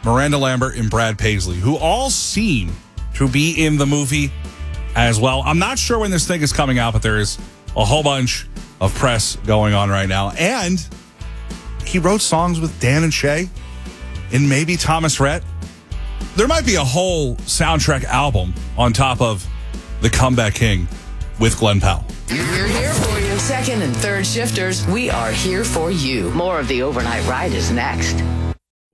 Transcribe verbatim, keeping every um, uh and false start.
Miranda Lambert, and Brad Paisley, who all seem to be in the movie as well. I'm not sure when this thing is coming out, but there is a whole bunch of press going on right now. And he wrote songs with Dan and Shay and maybe Thomas Rhett. There might be a whole soundtrack album on top of The Comeback King with Glenn Powell. We're here for you. Second and third shifters, we are here for you. More of the Overnight Ride is next.